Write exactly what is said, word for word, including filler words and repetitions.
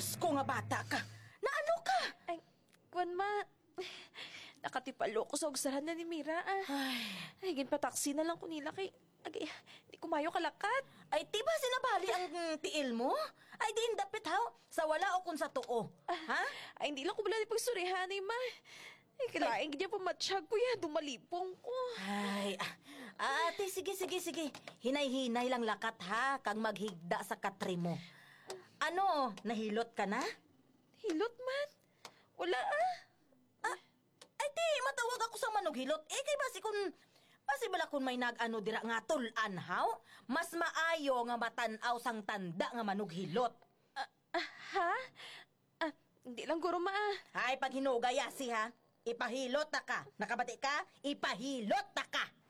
Diyos ko nga bata ka. Naano ka? Ay, kwan ma. Nakatipalo ko sa ugsaran na ni Mira ah. Ay, ginpataksi na lang ko nila kay... Agay, di kumayo kalakat. Ay, tiba sinabali ang mm, tiil mo? Ay, di indapit haw. Sa wala o kung sa tuo. Ha? Ay, hindi lang ko bala ni pagsurihan eh, ma. Ay, kailangan ganyan pamatsyag ko ya. Dumalipong ko. Ay, ah, ate, sige, sige, sige. Hinay-hinay lang lakat ha, kang maghigda sa katri mo. Ano, nahilot ka na? Hilot man. Wala ah. Ah, ay, di, matawag ako sa manughilot. Eh, kay basi kung... Basi bala kung may nag-ano dira nga tulan haw, mas maayo nga matanaw sang tanda nga manughilot. Ah, ah, ha? Ah, hindi lang guro ma ah. Ay, pag hinugayasi ha, ipahilot ta ka. Nakabati ka, ipahilot ta ka.